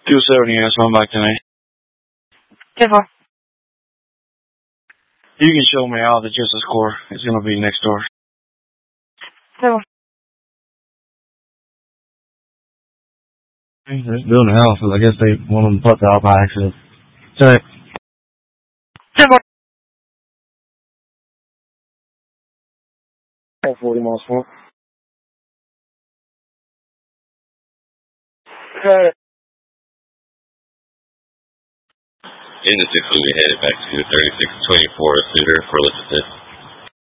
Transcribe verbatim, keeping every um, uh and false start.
two seventy, yes, I'm back tonight. ten four. You can show me out the Justice Corps. It's gonna be next door. ten four. They're just building a house, I guess they want them to put out by accident. Check. ten four. forty miles four. In the six, we headed back to thirty-six twenty-four Suitor for Elizabeth.